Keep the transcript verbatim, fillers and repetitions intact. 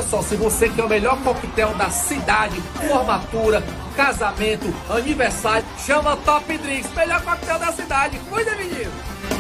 só, se você quer o melhor coquetel da cidade, formatura, casamento, aniversário, chama Top Drinks, melhor coquetel da cidade. Cuida, menino!